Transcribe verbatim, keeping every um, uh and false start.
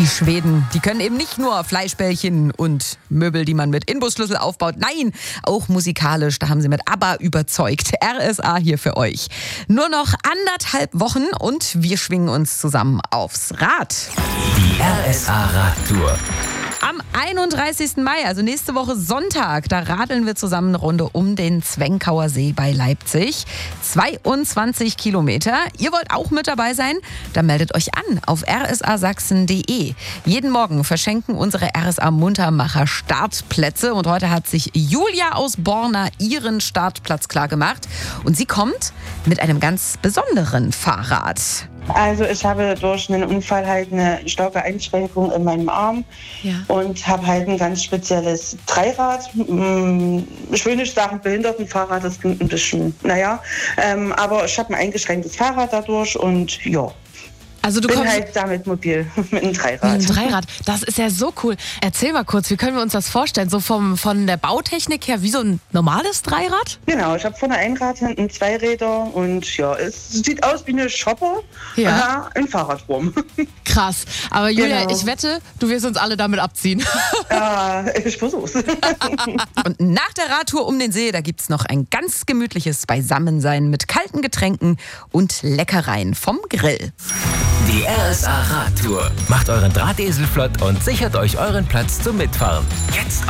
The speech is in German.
Die Schweden, die können eben nicht nur Fleischbällchen und Möbel, die man mit Inbusschlüssel aufbaut. Nein, auch musikalisch, da haben sie mit ABBA überzeugt. R S A hier für euch. Nur noch anderthalb Wochen und wir schwingen uns zusammen aufs Rad. Die R S A Radtour. Am einunddreißigsten Mai, also nächste Woche Sonntag, da radeln wir zusammen eine Runde um den Zwenkauer See bei Leipzig. zweiundzwanzig Kilometer. Ihr wollt auch mit dabei sein? Dann meldet euch an auf r s a sachsen punkt d e. Jeden Morgen verschenken unsere R S A Muntermacher Startplätze. Und heute hat sich Julia aus Borna ihren Startplatz klargemacht. Und sie kommt mit einem ganz besonderen Fahrrad. Also ich habe durch einen Unfall halt eine starke Einschränkung in meinem Arm ja. und habe halt ein ganz spezielles Dreirad. Ich will nicht sagen Behindertenfahrrad, das klingt ein bisschen, naja, ähm, aber ich habe ein eingeschränktes Fahrrad dadurch und ja. Also du bin kommst halt damit mobil mit einem Dreirad. Mit einem Dreirad, das ist ja so cool. Erzähl mal kurz, wie können wir uns das vorstellen? So vom, von der Bautechnik her wie so ein normales Dreirad? Genau, ich habe vorne ein Rad, hinten zwei Räder und ja, es sieht aus wie eine Shopper ja. äh, in Fahrradform. Krass, aber Julia, genau. Ich wette, du wirst uns alle damit abziehen. Ja, ich versuch's. Und nach der Radtour um den See, da gibt's noch ein ganz gemütliches Beisammensein mit kalten Getränken und Leckereien vom Grill. Die R S A Radtour. Macht euren Drahtesel flott und sichert euch euren Platz zum Mitfahren. Jetzt